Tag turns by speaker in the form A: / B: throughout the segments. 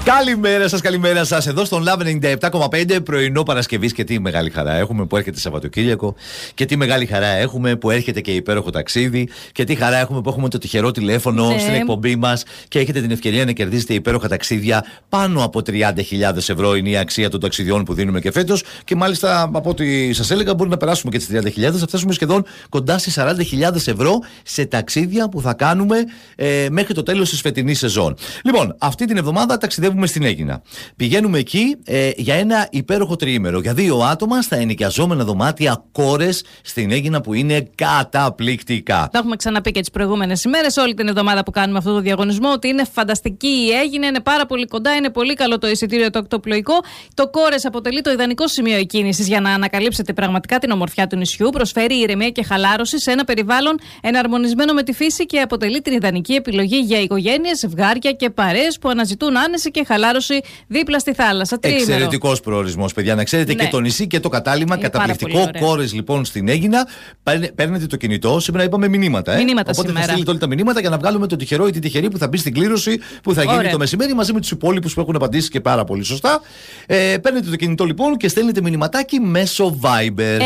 A: Καλημέρα σας. Εδώ στον Love 97,5 πρωινό Παρασκευής. Και τι μεγάλη χαρά έχουμε που έρχεται Σαββατοκύριακο. Και τι μεγάλη χαρά έχουμε που έρχεται και υπέροχο ταξίδι. Και τι χαρά έχουμε που έχουμε το τυχερό τηλέφωνο στην εκπομπή μας. Και έχετε την ευκαιρία να κερδίσετε υπέροχα ταξίδια. Πάνω από 30.000 ευρώ είναι η αξία των ταξιδιών που δίνουμε και φέτος. Και μάλιστα από ό,τι σας έλεγα, μπορεί να περάσουμε και τις 30.000. Θα φτάσουμε σχεδόν κοντά στις 40.000 ευρώ σε ταξίδια που θα κάνουμε μέχρι το τέλος της φετινής σεζόν. Λοιπόν, αυτή την εβδομάδα ταξιδεύουμε στην Αίγινα. Πηγαίνουμε εκεί για ένα υπέροχο τριήμερο. Για 2 άτομα στα ενοικιαζόμενα δωμάτια Κόρες στην Αίγινα που είναι καταπληκτικά.
B: Το έχουμε ξαναπεί και τις προηγούμενες ημέρες, όλη την εβδομάδα που κάνουμε αυτό το διαγωνισμό, ότι είναι φανταστική η Αίγινα, είναι πάρα πολύ κοντά, είναι πολύ καλό το εισιτήριο το ακτοπλοϊκό. Το Κόρες αποτελεί το ιδανικό σημείο εκκίνησης για να ανακαλύψετε πραγματικά την ομορφιά του νησιού. Προσφέρει ηρεμία και χαλάρωση σε ένα περιβάλλον εναρμονισμένο με τη φύση και αποτελεί την ιδανική επιλογή για οικογένειες, ζευγάρια και παρέες που αναζητούν άνεση και χαλάρωση δίπλα στη θάλασσα.
A: Εξαιρετικός προορισμός, παιδιά. Να ξέρετε, ναι, και το νησί και το κατάλημα. Είναι καταπληκτικό. Κόρες λοιπόν στην Αίγινα. Παίρνετε το κινητό. Σήμερα είπαμε μηνύματα.
B: Μηνύματα
A: οπότε
B: σήμερα.
A: θα στείλετε όλα τα μηνύματα για να βγάλουμε το τυχερό ή τη τυχερή που θα μπει στην κλήρωση που θα γίνει το μεσημέρι μαζί με τους υπόλοιπους που έχουν απαντήσει και πάρα πολύ σωστά. Παίρνετε το κινητό λοιπόν και στέλνετε μηνυματάκι μέσω Viber.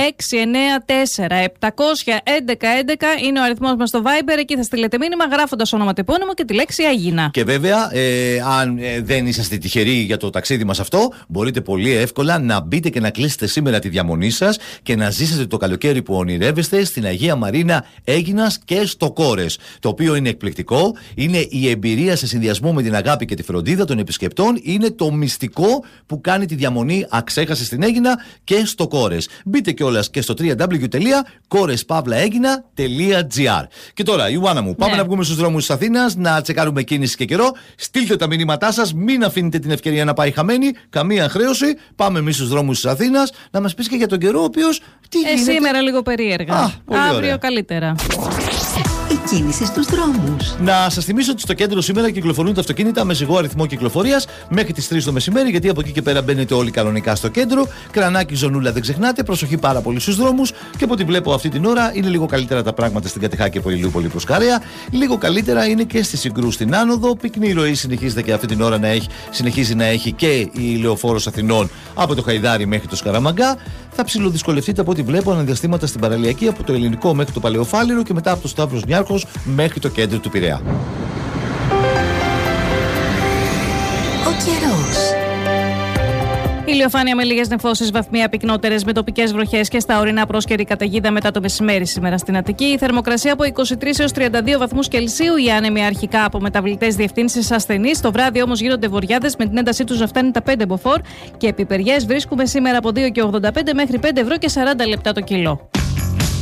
B: 694-711-11 είναι ο αριθμός μας στο Viber. Εκεί θα στείλετε μήνυμα γράφοντας όνομα τεπώνυμο και τη λέξη Αίγινα.
A: Και βέβαια, αν δεν είσαστε τυχεροί για το ταξίδι μας αυτό, μπορείτε πολύ εύκολα να μπείτε και να κλείσετε σήμερα τη διαμονή σας και να ζήσετε το καλοκαίρι που ονειρεύεστε στην Αγία Μαρίνα Αίγινας και στο Κόρες. Το οποίο είναι εκπληκτικό. Είναι η εμπειρία σε συνδυασμό με την αγάπη και τη φροντίδα των επισκεπτών. Είναι το μυστικό που κάνει τη διαμονή αξέχαστη στην Αίγινα και στο Κόρες. Μπείτε κιόλας και στο www.korespavlaegina.gr. Και τώρα, Ιωάννα μου, πάμε να βγούμε στους δρόμους της Αθήνας, να τσεκάρουμε κίνηση και καιρό. Στείλτε τα μηνύματά σας, μην αφήνετε την ευκαιρία να πάει χαμένη, καμία χρέωση. Πάμε εμείς στους δρόμους της Αθήνας να μας πεις και για τον καιρό, ο οποίος τι γίνεται.
B: Σήμερα λίγο περίεργα. Αύριο καλύτερα.
C: Η κίνηση στους δρόμους.
A: Να σας θυμίσω ότι στο κέντρο σήμερα κυκλοφορούν τα αυτοκίνητα με ζυγό αριθμό κυκλοφορίας μέχρι τις 3 το μεσημέρι, γιατί από εκεί και πέρα μπαίνετε όλοι κανονικά στο κέντρο. Κρανάκι, ζωνούλα, δεν ξεχνάτε. Προσοχή πάρα πολύ στους δρόμους. Και από ό,τι βλέπω αυτή την ώρα είναι λίγο καλύτερα τα πράγματα στην Κατεχάκη από Ηλιούπολη προς Καρέα. Λίγο καλύτερα είναι και στη Συγκρού στην άνοδο. Πυκνή ροή συνεχίζεται και αυτή την ώρα συνεχίζει να έχει και η Λεωφόρος Αθηνών από το Χαϊδάρι μέχρι το Σκαραμαγκά. Θα ψιλοδυσκολευτείτε από ό,τι βλέπω αναδιαστήματα στην παραλιακή από το Ελληνικό μέχρι το Παλαιοφάλιρο και μετά από το Σταύρος Νιάρχος μέχρι το κέντρο του Πειραιά.
C: Ο καιρός.
B: Ηλιοφάνεια με λίγες νεφώσεις, βαθμία πυκνότερες με τοπικές βροχές και στα ορεινά πρόσκαιρη καταιγίδα μετά το μεσημέρι σήμερα στην Αττική. Η θερμοκρασία από 23 έως 32 βαθμούς Κελσίου. Οι άνεμοι αρχικά από μεταβλητές διευθύνσεις ασθενείς. Το βράδυ όμως γίνονται βοριάδες με την έντασή τους να φτάνει τα 5 μποφόρ. Και επιπεριές βρίσκουμε σήμερα από 2,85 μέχρι 5 ευρώ και 40 λεπτά το κιλό.